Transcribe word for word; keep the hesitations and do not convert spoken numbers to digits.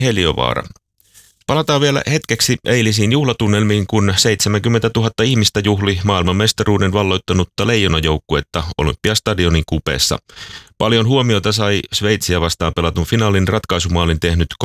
Heliövaara. Palataan vielä hetkeksi eilisiin juhlatunnelmiin, kun seitsemänkymmentätuhatta ihmistä juhli maailmanmestaruuden valloittanutta leijonajoukkuetta Olympiastadionin kupeessa. Paljon huomiota sai Sveitsiä vastaan pelatun finaalin ratkaisumaalin tehnyt